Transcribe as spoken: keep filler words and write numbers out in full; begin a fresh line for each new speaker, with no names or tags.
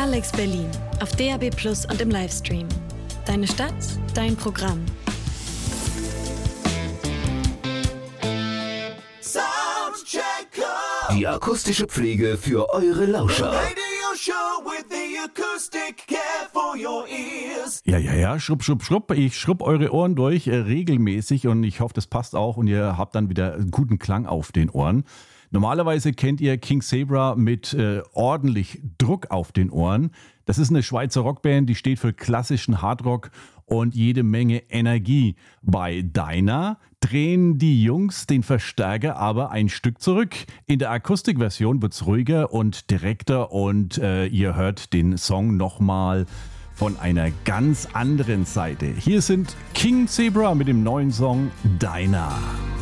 Alex Berlin auf D A B Plus und im Livestream. Deine Stadt, dein Programm.
Die akustische Pflege für eure Lauscher.
Ja, ja, ja, schrupp, schrupp, schrupp. Ich schrupp eure Ohren durch äh, regelmäßig und ich hoffe, das passt auch und ihr habt dann wieder einen guten Klang auf den Ohren. Normalerweise kennt ihr King Zebra mit äh, ordentlich Druck auf den Ohren. Das ist eine Schweizer Rockband, die steht für klassischen Hardrock und jede Menge Energie. Bei Deiner drehen die Jungs den Verstärker aber ein Stück zurück. In der Akustikversion wird es ruhiger und direkter und äh, ihr hört den Song nochmal von einer ganz anderen Seite. Hier sind King Zebra mit dem neuen Song Deiner.